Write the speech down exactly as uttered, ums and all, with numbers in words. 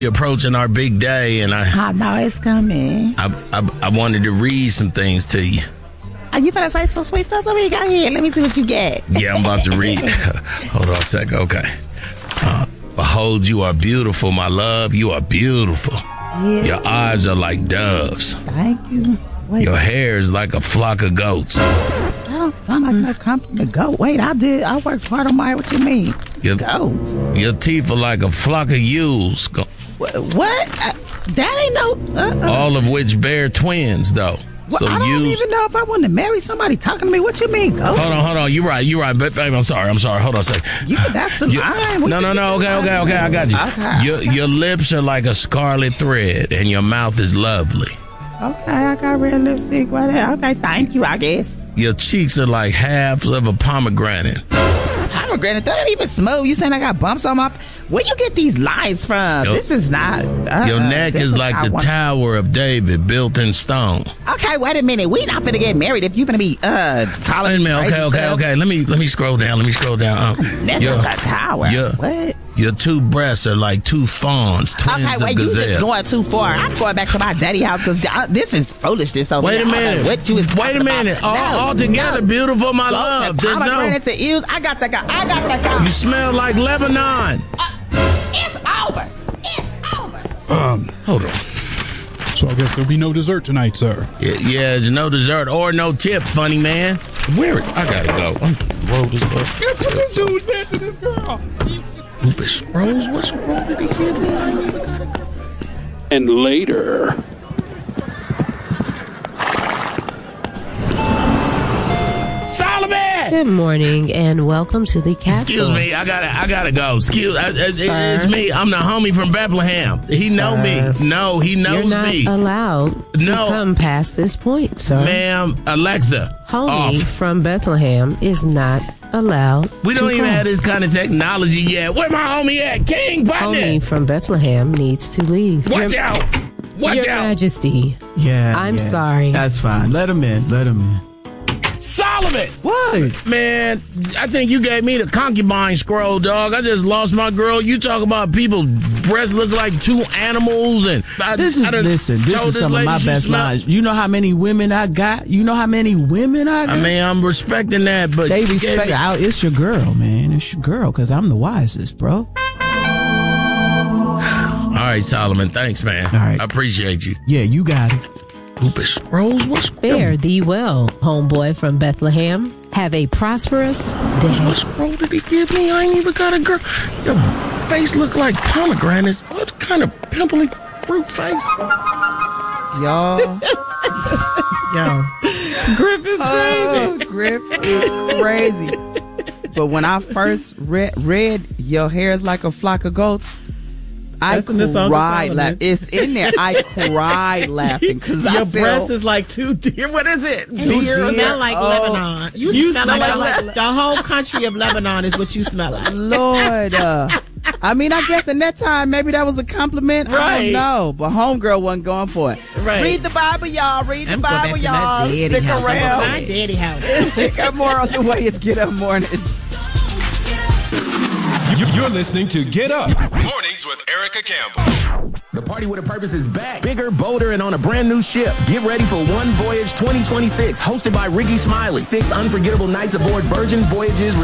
approaching our big day, and I I know it's coming. I, I, I wanted to read some things to you. Are you finna say some sweet stuff? So we got here. Let me see what you get. Yeah, I'm about to read. Hold on a second. Okay. Uh, Behold, you are beautiful, my love. You are beautiful. Yes. Your eyes are like doves. Thank you. Wait, Your hair is like a flock of goats. that don't sound like no compliment. Goat. Wait, I did. I worked hard on my. What you mean? Your, Goats. your teeth are like a flock of ewes. Go- What? what? Uh, that ain't no. Uh, uh. All of which bear twins, though. Well, so I don't ewes- even know if I want to marry somebody talking to me. What you mean, goat? Hold on, hold on. You're right. You're right. But, babe, I'm sorry. I'm sorry. Hold on a second. You, that's the You- line. What No, you no, no. think Okay, the okay, line okay. I got you. Okay. Your, your lips are like a scarlet thread, and your mouth is lovely. Okay, I got red lipstick. Whatever. Okay, thank you, I guess. Your cheeks are like half of a pomegranate. Pomegranate, that ain't even smooth. You saying I got bumps on my... Where you get these lines from? Yo, this is not... Uh, Your neck this is like not the one- Tower of David built in stone. Okay, wait a minute. We not finna get married if you finna be uh calling Wait a me minute. crazy Okay, okay, stuff. okay. Let me let me scroll down. Let me scroll down. Um, Neck your, like a tower. your, What? your two breasts are like two fawns, twins Okay, of wait, you gazelles. just going too far. I'm going back to my daddy house because this is foolishness over Wait here. a I don't know minute. What you was Wait a talking minute. about. All, No, all together, no. beautiful, my Go love. to There's no. pomegranates and eels. I got that guy. I got that guy. You smell like Lebanon. Uh, it's over. It's over. Um, Hold on. so I guess there'll be no dessert tonight, sir. Yeah, yeah, there's no dessert or no tip, funny man. Where? I gotta go. I'm roll this up. Guess what this dude said to this girl? Stupid scrolls. What scroll did he give me? I ain't even gotta go. And later. Solomon! Good morning and welcome to the castle. Excuse me, I gotta, I gotta go. Excuse, I, it, Sir? it's me. I'm the homie from Bethlehem. He Sir. know me. No, he knows You're not me. allowed to No. come past this point, sir. Ma'am, Alexa, Homie off. from Bethlehem is not allowed We don't to even cross. have this kind of technology yet. Where my homie at? King Homie Button. from Bethlehem needs to leave. Watch Your, out! Watch Your out! Majesty, Yeah. I'm yeah. sorry. That's fine. Let him in. Let him in. Solomon! What? Man, I think you gave me the concubine scroll, dog. I just lost my girl. You talk about people breasts look like two animals, and I, This is I done listen. This told is some of lady my she best smell- lines. You know how many women I got? You know how many women I got? I mean, I'm respecting that, but they you gave respect. me- I, it's your girl, man. It's your girl because I'm the wisest, bro. All right, Solomon. Thanks, man. All right. I appreciate you. Yeah, you got it. Stupid scrolls. What's fare thee well, homeboy from Bethlehem. Have a prosperous day. What scroll did he give me? I ain't even got a girl. Your face look like pomegranates. What kind of pimply fruit face? Y'all. Yo. Griff is Oh, Griff is crazy. But when I first read, read Your Hair is Like a Flock of Goats, I That's in the song of cried Solomon. laughing. It's in there. I cried laughing because I Your feel, breast is like two deer. What is it? Two You deer. smell like Oh. Lebanon. You, You smell, smell like, like Le- the whole country of Lebanon is what you smell like. Lord. Uh, I mean, I guess in that time, maybe that was a compliment. I Right. don't know. But homegirl wasn't going for it. Right. Read the Bible, y'all. Read the I'm going back Bible, to my y'all. daddy Stick house. I'm going to my around. daddy house. Got more on the way. It's Get Up Mornings. You- You're listening to Get Up Mornings with Erica Campbell. The Party with a Purpose is back. Bigger, bolder, and on a brand new ship. Get ready for One Voyage twenty twenty-six, hosted by Ricky Smiley. Six unforgettable nights aboard Virgin Voyages.